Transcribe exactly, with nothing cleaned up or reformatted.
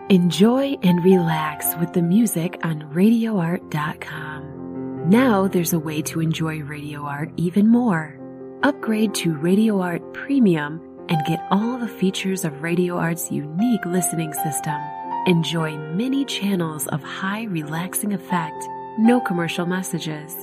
Enjoy and relax with the music on radio art dot com. Now there's a way to enjoy Radio Art even more. Upgrade to Radio Art Premium and get all the features of Radio Art's unique listening system. Enjoy many channels of high relaxing effect, no commercial messages.